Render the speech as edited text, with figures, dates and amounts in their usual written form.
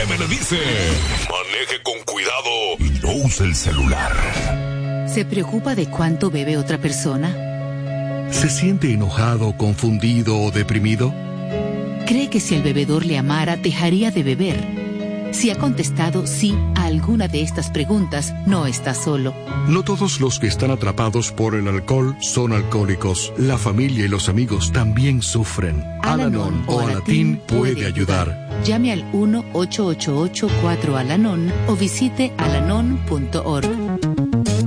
FM le dice: maneje con cuidado y no use el celular. ¿Se preocupa de cuánto bebe otra persona? ¿Se siente enojado, confundido o deprimido? ¿Cree que si el bebedor le amara, dejaría de beber? Si ha contestado sí a alguna de estas preguntas, no está solo. No todos los que están atrapados por el alcohol son alcohólicos. La familia y los amigos también sufren. Al-Anon o Alatín puede ayudar. Llame al 1-888-4-ALANON o visite alanon.org.